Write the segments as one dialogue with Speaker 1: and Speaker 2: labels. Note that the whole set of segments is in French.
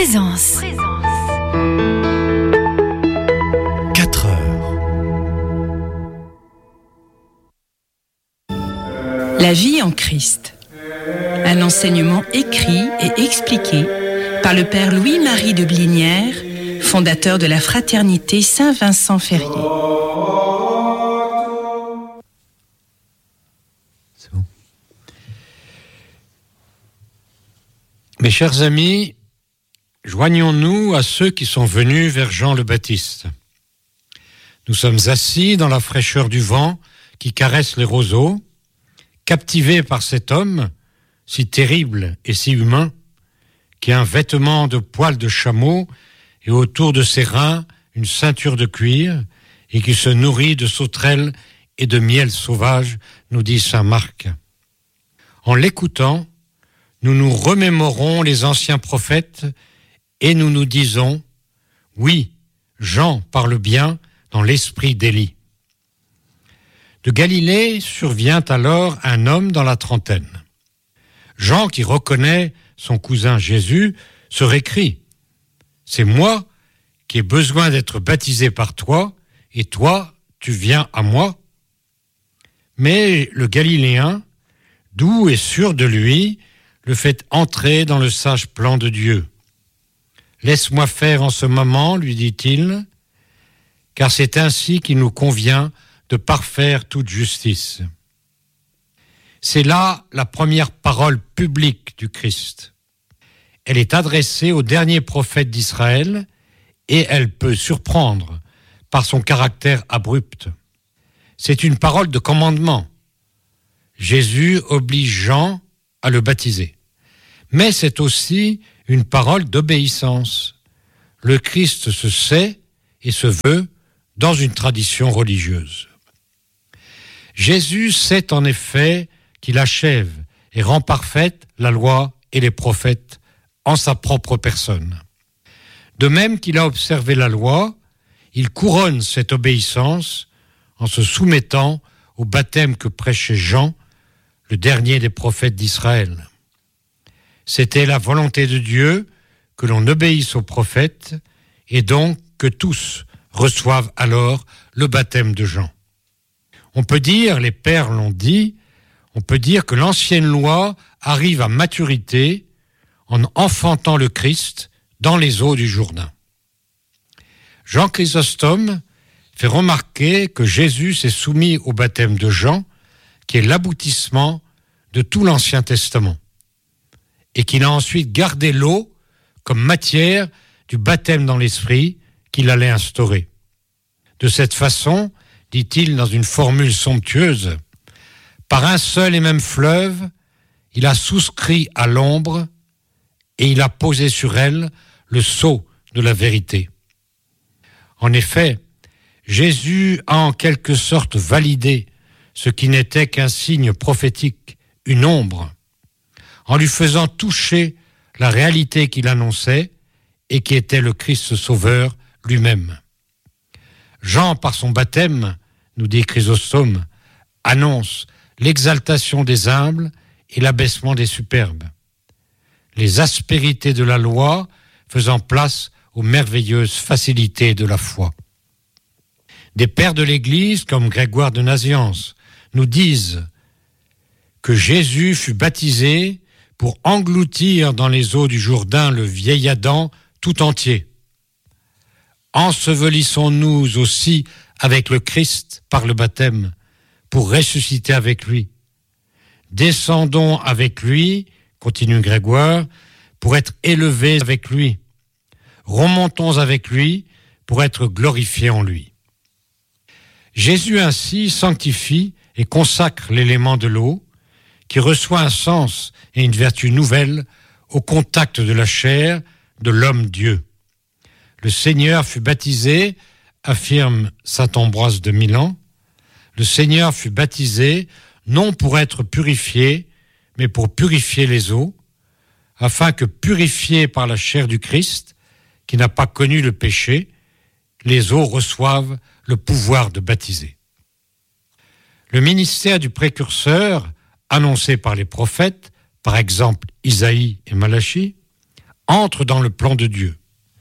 Speaker 1: Présence.
Speaker 2: 4 heures.
Speaker 3: La vie en Christ. Un enseignement écrit et expliqué par le père Louis-Marie de Blinière, fondateur de la fraternité Saint-Vincent-Ferrier.
Speaker 4: C'est bon. Mes chers amis, joignons-nous à ceux qui sont venus vers Jean le Baptiste. Nous sommes assis dans la fraîcheur du vent qui caresse les roseaux, captivés par cet homme, si terrible et si humain, qui a un vêtement de poils de chameau et autour de ses reins une ceinture de cuir, et qui se nourrit de sauterelles et de miel sauvage, nous dit saint Marc. En l'écoutant, nous nous remémorons les anciens prophètes et nous nous disons « Oui, Jean parle bien dans l'esprit d'Élie ». De Galilée survient alors un homme dans la trentaine. Jean, qui reconnaît son cousin Jésus, se récrie « C'est moi qui ai besoin d'être baptisé par toi, et toi, tu viens à moi ?» Mais le Galiléen, doux et sûr de lui, le fait entrer dans le sage plan de Dieu. « Laisse-moi faire en ce moment, lui dit-il, car c'est ainsi qu'il nous convient de parfaire toute justice. » C'est là la première parole publique du Christ. Elle est adressée au dernier prophète d'Israël et elle peut surprendre par son caractère abrupt. C'est une parole de commandement. Jésus oblige Jean à le baptiser. Mais c'est aussi une parole d'obéissance. Le Christ se sait et se veut dans une tradition religieuse. Jésus sait en effet qu'il achève et rend parfaite la loi et les prophètes en sa propre personne. De même qu'il a observé la loi, il couronne cette obéissance en se soumettant au baptême que prêchait Jean, le dernier des prophètes d'Israël. C'était la volonté de Dieu que l'on obéisse aux prophètes et donc que tous reçoivent alors le baptême de Jean. On peut dire, les pères l'ont dit, on peut dire que l'ancienne loi arrive à maturité en enfantant le Christ dans les eaux du Jourdain. Jean Chrysostome fait remarquer que Jésus s'est soumis au baptême de Jean, qui est l'aboutissement de tout l'Ancien Testament, et qu'il a ensuite gardé l'eau comme matière du baptême dans l'Esprit qu'il allait instaurer. De cette façon, dit-il dans une formule somptueuse, par un seul et même fleuve, il a souscrit à l'ombre et il a posé sur elle le sceau de la vérité. En effet, Jésus a en quelque sorte validé ce qui n'était qu'un signe prophétique, une ombre, en lui faisant toucher la réalité qu'il annonçait et qui était le Christ Sauveur lui-même. Jean, par son baptême, nous dit Chrysostome, annonce l'exaltation des humbles et l'abaissement des superbes, les aspérités de la loi faisant place aux merveilleuses facilités de la foi. Des pères de l'Église, comme Grégoire de Nazianze, nous disent que Jésus fut baptisé pour engloutir dans les eaux du Jourdain le vieil Adam tout entier. Ensevelissons-nous aussi avec le Christ par le baptême pour ressusciter avec lui. Descendons avec lui, continue Grégoire, pour être élevés avec lui. Remontons avec lui pour être glorifiés en lui. Jésus ainsi sanctifie et consacre l'élément de l'eau, qui reçoit un sens et une vertu nouvelle au contact de la chair de l'homme-dieu. Le Seigneur fut baptisé, affirme saint Ambroise de Milan, le Seigneur fut baptisé non pour être purifié, mais pour purifier les eaux, afin que, purifiés par la chair du Christ, qui n'a pas connu le péché, les eaux reçoivent le pouvoir de baptiser. Le ministère du précurseur, annoncé par les prophètes, par exemple Isaïe et Malachie, entre dans le plan de Dieu.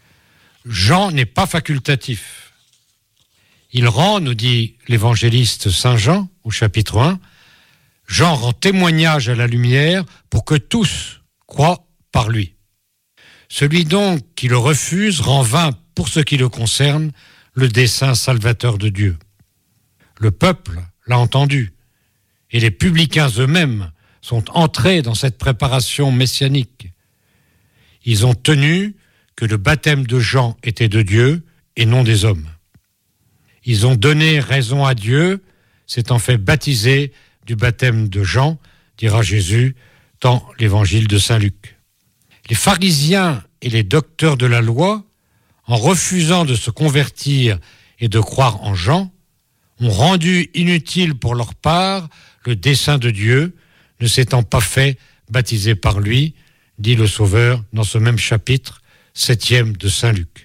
Speaker 4: Jean n'est pas facultatif. Il rend, nous dit l'évangéliste Saint Jean au chapitre 1, Jean rend témoignage à la lumière pour que tous croient par lui. Celui donc qui le refuse rend vain, pour ce qui le concerne, le dessein salvateur de Dieu. Le peuple l'a entendu, et les publicains eux-mêmes sont entrés dans cette préparation messianique. Ils ont tenu que le baptême de Jean était de Dieu et non des hommes. Ils ont donné raison à Dieu, s'étant fait baptiser du baptême de Jean, dira Jésus dans l'évangile de Saint Luc. Les pharisiens et les docteurs de la loi, en refusant de se convertir et de croire en Jean, ont rendu inutile pour leur part le dessein de Dieu, ne s'étant pas fait baptiser par lui, dit le Sauveur dans ce même chapitre 7e de Saint Luc.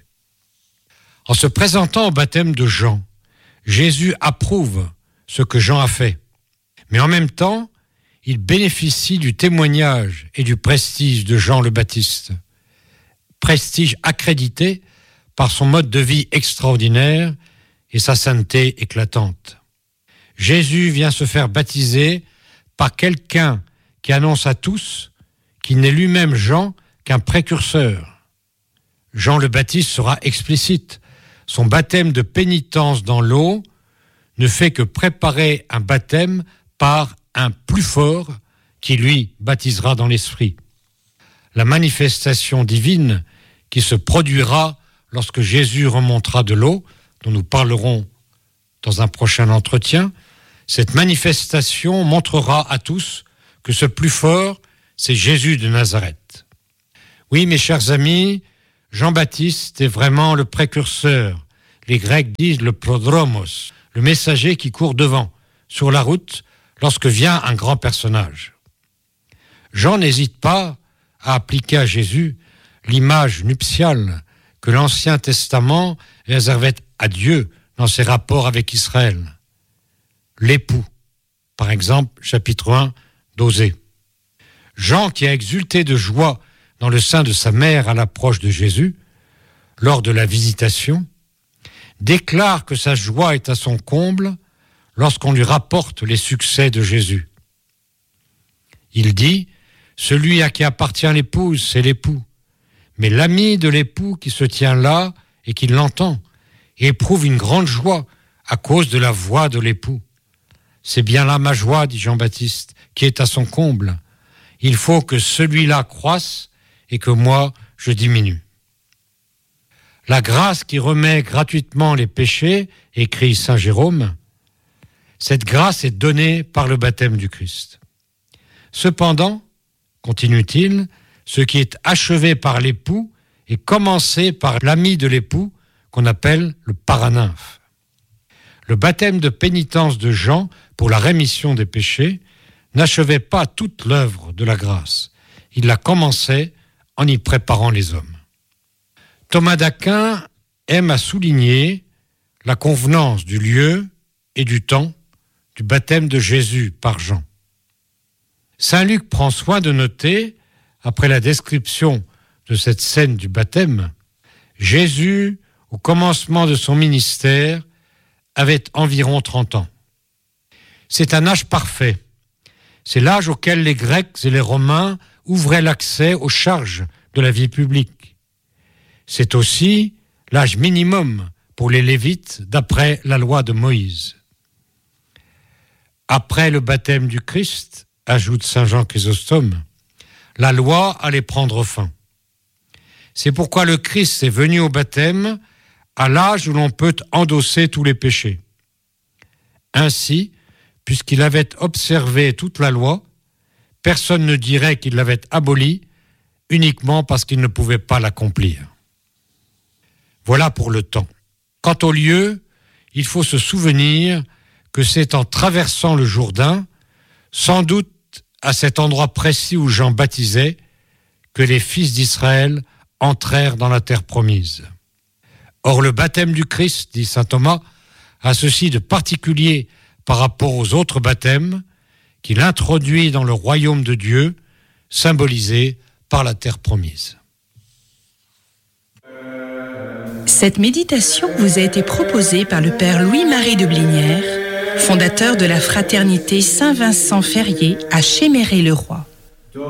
Speaker 4: En se présentant au baptême de Jean, Jésus approuve ce que Jean a fait, mais en même temps, il bénéficie du témoignage et du prestige de Jean le Baptiste, prestige accrédité par son mode de vie extraordinaire et sa sainteté éclatante. Jésus vient se faire baptiser par quelqu'un qui annonce à tous qu'il n'est lui-même Jean qu'un précurseur. Jean le Baptiste sera explicite. Son baptême de pénitence dans l'eau ne fait que préparer un baptême par un plus fort qui, lui, baptisera dans l'esprit. La manifestation divine qui se produira lorsque Jésus remontera de l'eau, dont nous parlerons dans un prochain entretien, cette manifestation montrera à tous que ce plus fort, c'est Jésus de Nazareth. Oui, mes chers amis, Jean-Baptiste est vraiment le précurseur. Les Grecs disent le prodromos, le messager qui court devant, sur la route, lorsque vient un grand personnage. Jean n'hésite pas à appliquer à Jésus l'image nuptiale que l'Ancien Testament réservait à Dieu dans ses rapports avec Israël. L'époux, par exemple, chapitre 1 d'Osée. Jean, qui a exulté de joie dans le sein de sa mère à l'approche de Jésus, lors de la visitation, déclare que sa joie est à son comble lorsqu'on lui rapporte les succès de Jésus. Il dit « Celui à qui appartient l'épouse, c'est l'époux. Mais l'ami de l'époux qui se tient là et qui l'entend éprouve une grande joie à cause de la voix de l'époux. C'est bien là ma joie, dit Jean-Baptiste, qui est à son comble. Il faut que celui-là croisse et que moi, je diminue. » La grâce qui remet gratuitement les péchés, écrit saint Jérôme, cette grâce est donnée par le baptême du Christ. Cependant, continue-t-il, ce qui est achevé par l'époux est commencé par l'ami de l'époux qu'on appelle le paranymphe. Le baptême de pénitence de Jean pour la rémission des péchés n'achevait pas toute l'œuvre de la grâce. Il la commençait en y préparant les hommes. Thomas d'Aquin aime à souligner la convenance du lieu et du temps du baptême de Jésus par Jean. Saint Luc prend soin de noter, après la description de cette scène du baptême, Jésus, au commencement de son ministère, avait environ 30 ans. C'est un âge parfait. C'est l'âge auquel les Grecs et les Romains ouvraient l'accès aux charges de la vie publique. C'est aussi l'âge minimum pour les Lévites d'après la loi de Moïse. Après le baptême du Christ, ajoute saint Jean Chrysostome, la loi allait prendre fin. C'est pourquoi le Christ est venu au baptême à l'âge où l'on peut endosser tous les péchés. Ainsi, puisqu'il avait observé toute la loi, personne ne dirait qu'il l'avait abolie uniquement parce qu'il ne pouvait pas l'accomplir. Voilà pour le temps. Quant au lieu, il faut se souvenir que c'est en traversant le Jourdain, sans doute à cet endroit précis où Jean baptisait, que les fils d'Israël entrèrent dans la terre promise. Or le baptême du Christ, dit saint Thomas, a ceci de particulier par rapport aux autres baptêmes, qu'il introduit dans le royaume de Dieu, symbolisé par la terre promise.
Speaker 3: Cette méditation vous a été proposée par le Père Louis-Marie de Blinière, fondateur de la Fraternité Saint-Vincent-Ferrier à Chéméré-le-Roi.